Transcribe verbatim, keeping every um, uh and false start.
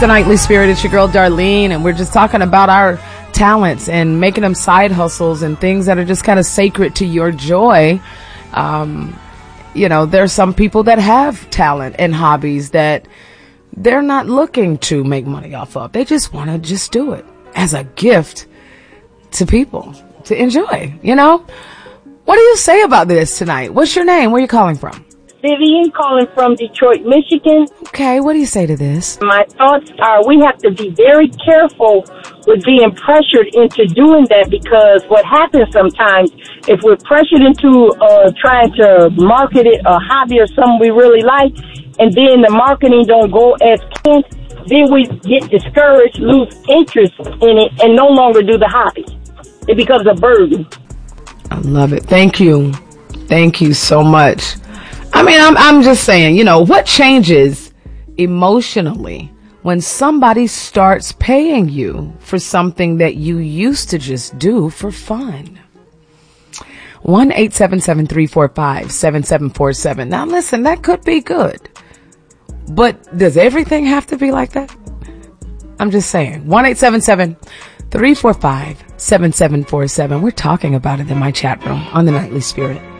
the Nightly Spirit. It's your girl Darlene, and we're just talking about our talents and making them side hustles and things that are just kind of sacred to your joy. Um, you know, there's some people that have talent and hobbies that they're not looking to make money off of. They just want to just do it as a gift to people to enjoy, you know? What do you say about this tonight? What's your name? Where are you calling from? Vivian, calling from Detroit, Michigan. Okay, what do you say to this? My thoughts are we have to be very careful with being pressured into doing that, because what happens sometimes, if we're pressured into uh, trying to market it, a hobby or something we really like, and then the marketing don't go as planned, then we get discouraged, lose interest in it, and no longer do the hobby. It becomes a burden. I love it. Thank you. Thank you so much. I mean, I'm, I'm just saying, you know, what changes emotionally when somebody starts paying you for something that you used to just do for fun? one eight seven seven, three four five, seven seven four seven. Now, listen, that could be good, but does everything have to be like that? I'm just saying. one eight seven seven, three four five, seven seven four seven. We're talking about it in my chat room on the Nightly Spirit.